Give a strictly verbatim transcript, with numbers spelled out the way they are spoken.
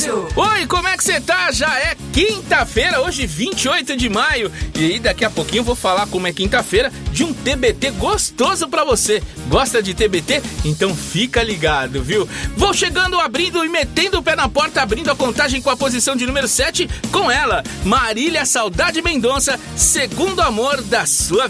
Oi, como é que você tá? Já é quinta-feira, hoje vinte e oito de maio. E daqui a pouquinho eu vou falar como é quinta-feira de um T B T gostoso pra você. Gosta de T B T? Então fica ligado, viu? Vou chegando, abrindo e metendo o pé na porta, abrindo a contagem com a posição de número sete, com ela, Marília Saudade Mendonça, Segundo Amor da Sua